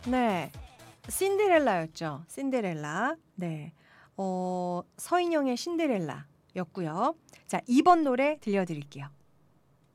네. 신데렐라였죠. 신데렐라. 네. 서인영의 신데렐라였고요. 자, 2번 노래 들려드릴게요.